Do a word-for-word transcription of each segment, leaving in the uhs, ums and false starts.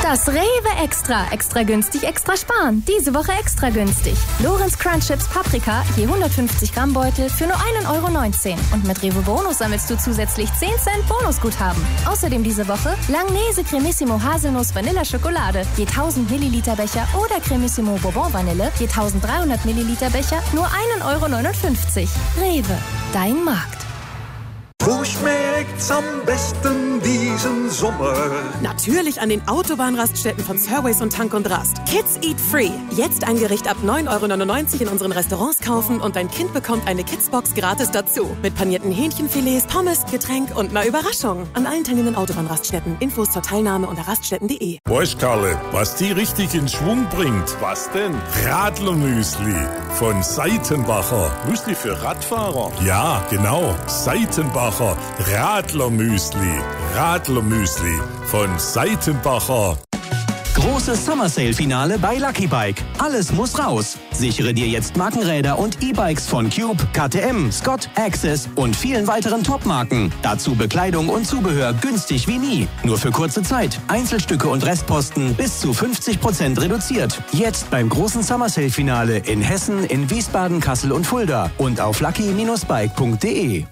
Das Rewe Extra. Extra günstig, extra sparen. Diese Woche extra günstig. Lorenz Crunch Chips Paprika, je hundertfünfzig Gramm Beutel für nur ein Euro neunzehn. Und mit Rewe Bonus sammelst du zusätzlich zehn Cent Bonusguthaben. Außerdem diese Woche Langnese Cremissimo Haselnuss Vanilla Schokolade, je tausend Milliliter Becher oder Cremissimo Bourbon Vanille, je tausenddreihundert Milliliter Becher, nur ein Euro neunundfünfzig. Rewe, dein Markt. Wo schmeckt's am besten diesen Sommer? Natürlich an den Autobahnraststätten von Surways und Tank und Rast. Kids Eat Free. Jetzt ein Gericht ab neun Euro neunundneunzig in unseren Restaurants kaufen und dein Kind bekommt eine Kidsbox gratis dazu. Mit panierten Hähnchenfilets, Pommes, Getränk und einer Überraschung. An allen teilnehmenden Autobahnraststätten. Infos zur Teilnahme unter raststätten punkt de. Weißt Karle, was die richtig in Schwung bringt? Was denn? Radlermüsli von Seitenbacher. Müsli für Radfahrer? Ja, genau. Seitenbacher Radlermüsli. Radlermüsli von Seitenbacher. Großes Summer Sale Finale bei Lucky Bike. Alles muss raus. Sichere dir jetzt Markenräder und E-Bikes von Cube, K T M, Scott, Access und vielen weiteren Top-Marken. Dazu Bekleidung und Zubehör günstig wie nie. Nur für kurze Zeit. Einzelstücke und Restposten bis zu fünfzig Prozent reduziert. Jetzt beim großen Summer Sale Finale in Hessen, in Wiesbaden, Kassel und Fulda und auf lucky Bindestrich bike punkt de.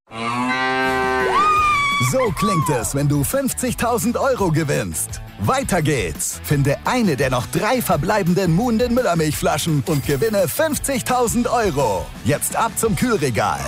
So klingt es, wenn du fünfzigtausend Euro gewinnst. Weiter geht's. Finde eine der noch drei verbleibenden Muhnden Müllermilchflaschen und gewinne fünfzigtausend Euro. Jetzt ab zum Kühlregal.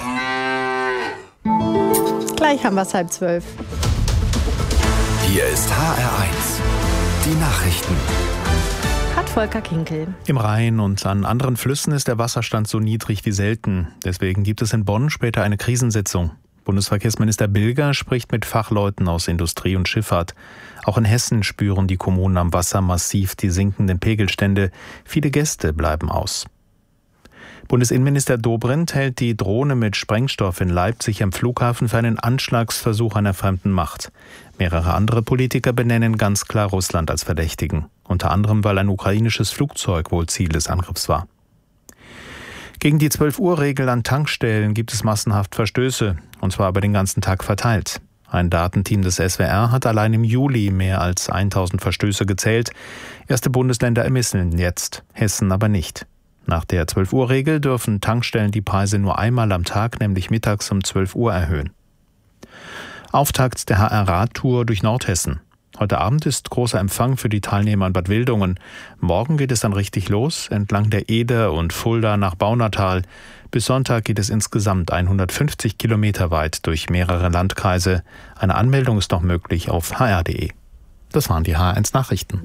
Gleich haben wir es halb zwölf. Hier ist H R eins. Die Nachrichten. Hat Volker Kinkel. Im Rhein und an anderen Flüssen ist der Wasserstand so niedrig wie selten. Deswegen gibt es in Bonn später eine Krisensitzung. Bundesverkehrsminister Bilger spricht mit Fachleuten aus Industrie und Schifffahrt. Auch in Hessen spüren die Kommunen am Wasser massiv die sinkenden Pegelstände. Viele Gäste bleiben aus. Bundesinnenminister Dobrindt hält die Drohne mit Sprengstoff in Leipzig am Flughafen für einen Anschlagsversuch einer fremden Macht. Mehrere andere Politiker benennen ganz klar Russland als Verdächtigen. Unter anderem, weil ein ukrainisches Flugzeug wohl Ziel des Angriffs war. Gegen die zwölf-Uhr-Regel an Tankstellen gibt es massenhaft Verstöße, und zwar über den ganzen Tag verteilt. Ein Datenteam des S W R hat allein im Juli mehr als tausend Verstöße gezählt. Erste Bundesländer ermitteln jetzt, Hessen aber nicht. Nach der zwölf-Uhr-Regel dürfen Tankstellen die Preise nur einmal am Tag, nämlich mittags um zwölf Uhr, erhöhen. Auftakt der H R-Radtour durch Nordhessen. Heute Abend ist großer Empfang für die Teilnehmer in Bad Wildungen. Morgen geht es dann richtig los, entlang der Eder und Fulda nach Baunatal. Bis Sonntag geht es insgesamt hundertfünfzig Kilometer weit durch mehrere Landkreise. Eine Anmeldung ist noch möglich auf h r punkt de. Das waren die H R eins Nachrichten.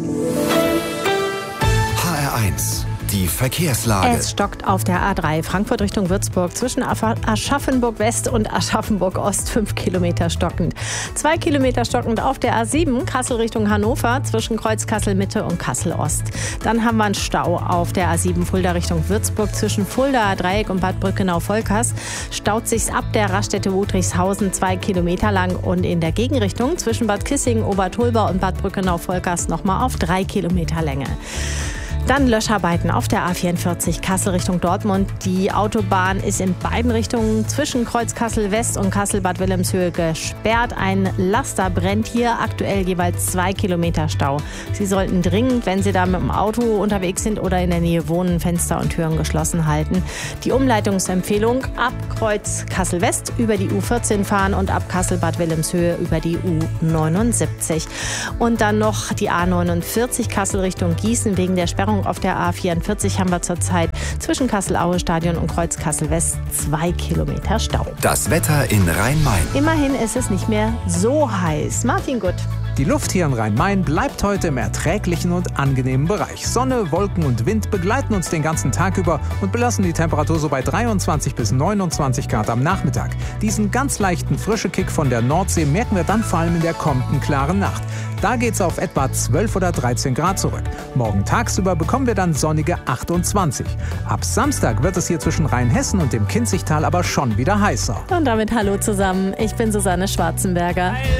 H R eins. Die Verkehrslage. Es stockt auf der A drei Frankfurt Richtung Würzburg zwischen Aschaffenburg West und Aschaffenburg Ost fünf Kilometer stockend. Zwei Kilometer stockend auf der A sieben Kassel Richtung Hannover zwischen Kreuz Kassel Mitte und Kassel Ost. Dann haben wir einen Stau auf der A sieben Fulda Richtung Würzburg zwischen Fulda Dreieck und Bad Brückenau-Volkers. Staut sich's ab der Raststätte Wutrichshausen zwei Kilometer lang und in der Gegenrichtung zwischen Bad Kissingen, Obertulba und Bad Brückenau-Volkers nochmal auf drei Kilometer Länge. Dann Löscharbeiten auf der A vierundvierzig Kassel Richtung Dortmund. Die Autobahn ist in beiden Richtungen zwischen Kreuz Kassel West und Kassel Bad Wilhelmshöhe gesperrt. Ein Laster brennt hier, aktuell jeweils zwei Kilometer Stau. Sie sollten dringend, wenn Sie da mit dem Auto unterwegs sind oder in der Nähe wohnen, Fenster und Türen geschlossen halten. Die Umleitungsempfehlung: ab Kreuz Kassel West über die U vierzehn fahren und ab Kassel Bad Wilhelmshöhe über die U neunundsiebzig. Und dann noch die A neunundvierzig Kassel Richtung Gießen wegen der Sperrung. Auf der A vierundvierzig haben wir zurzeit zwischen Kassel-Aue-Stadion und Kreuz Kassel-West zwei Kilometer Stau. Das Wetter in Rhein-Main. Immerhin ist es nicht mehr so heiß. Martin Gutt. Die Luft hier in Rhein-Main bleibt heute im erträglichen und angenehmen Bereich. Sonne, Wolken und Wind begleiten uns den ganzen Tag über und belassen die Temperatur so bei dreiundzwanzig bis neunundzwanzig Grad am Nachmittag. Diesen ganz leichten frische Kick von der Nordsee merken wir dann vor allem in der kommenden klaren Nacht. Da geht's auf etwa zwölf oder dreizehn Grad zurück. Morgen tagsüber bekommen wir dann sonnige achtundzwanzig. Ab Samstag wird es hier zwischen Rheinhessen und dem Kinzigtal aber schon wieder heißer. Und damit hallo zusammen. Ich bin Susanne Schwarzenberger.